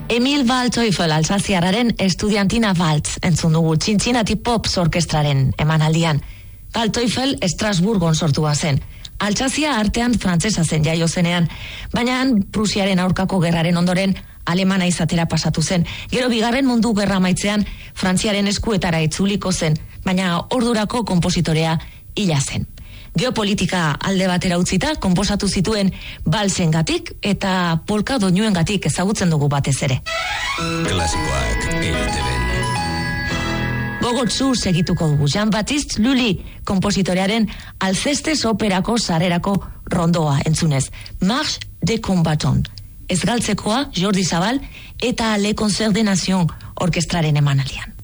Emil Waldteufel Alsaziarraren Estudiantina Waltz entzun dugu Cincinnati Pops orkestraren emanaldian. Waldteufel Estrasburgon sortua zen. Altsazia artean frantsesa zen jaio zenean, baina Prusiaren aurkako gerraren ondoren alemana izatera pasatu zen. Gero bigarren mundu gerra amaitzean Frantziaren eskuetara itzuliko zen, baina ordurako konpositorea hila zen. Geopolitika alde batera utzita, konposatu zituen balsengatik eta polka doinuengatik ezagutzen dugu batez ere. Klasikoak EITB. Gogotsu segituko dugu Jean-Baptiste Lully kompositorearen Alcestes operako sarerako rondoa entzunez. Marche des combattants. Ez galtzekoa Jordi Zabal eta Le Concert des Nations orkestraren emanaldian.